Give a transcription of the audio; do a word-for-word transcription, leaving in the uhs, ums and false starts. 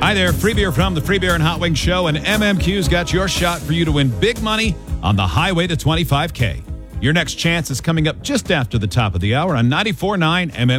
Hi there, Free Beer from the Free Beer and Hot Wings Show, and M M Q's got your shot for you to win big money on the highway to twenty-five K. Your next chance is coming up just after the top of the hour on ninety-four point nine M M Q.